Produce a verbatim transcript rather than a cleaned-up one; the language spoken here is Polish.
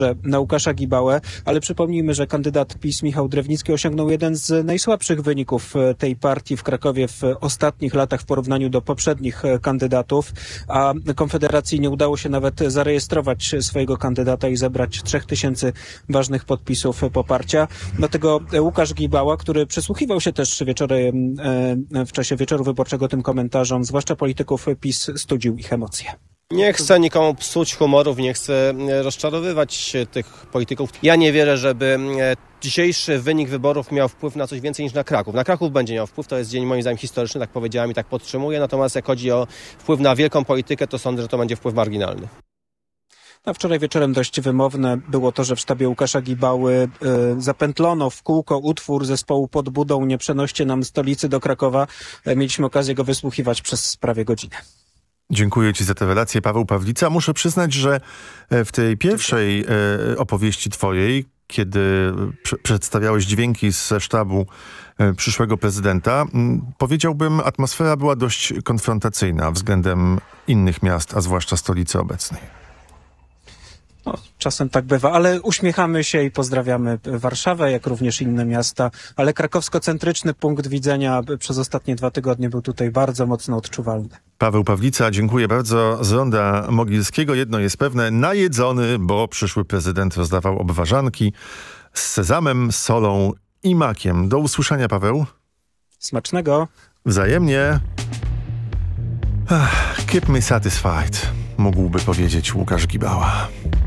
na Łukasza Gibałę, ale przypomnijmy, że kandydat PiS Michał Drewnicki osiągnął jeden z najsłabszych wyników tej partii w Krakowie w ostatnich latach w porównaniu do poprzednich kandydatów, a Konfederacji nie udało się nawet zarejestrować swojego kandydata i zebrać trzech tysięcy ważnych podpisów poparcia. Dlatego Łukasz Gibała, który przysłuchiwał się też wieczorem, w czasie wieczoru wyborczego tym komentarzom, zwłaszcza polityków PiS, studził ich emocje. Nie chcę nikomu psuć humorów, nie chcę rozczarowywać tych polityków. Ja nie wierzę, żeby dzisiejszy wynik wyborów miał wpływ na coś więcej niż na Kraków. Na Kraków będzie miał wpływ, to jest dzień moim zdaniem historyczny, tak powiedziałem i tak podtrzymuję. Natomiast jak chodzi o wpływ na wielką politykę, to sądzę, że to będzie wpływ marginalny. A wczoraj wieczorem dość wymowne było to, że w sztabie Łukasza Gibały y, zapętlono w kółko utwór zespołu Pod budą "Nie przenoście nam stolicy do Krakowa". E, mieliśmy okazję go wysłuchiwać przez prawie godzinę. Dziękuję Ci za tę relację, Paweł Pawlica. Muszę przyznać, że w tej pierwszej e, opowieści twojej, kiedy prze- przedstawiałeś dźwięki ze sztabu e, przyszłego prezydenta, m, powiedziałbym, atmosfera była dość konfrontacyjna względem innych miast, a zwłaszcza stolicy obecnej. No, czasem tak bywa, ale uśmiechamy się i pozdrawiamy Warszawę, jak również inne miasta, ale krakowsko-centryczny punkt widzenia przez ostatnie dwa tygodnie był tutaj bardzo mocno odczuwalny. Paweł Pawlica, dziękuję bardzo. Z Ronda Mogilskiego jedno jest pewne, najedzony, bo przyszły prezydent rozdawał obwarzanki z sezamem, solą i makiem. Do usłyszenia, Paweł. Smacznego. Wzajemnie. Ach, keep me satisfied, mógłby powiedzieć Łukasz Gibała.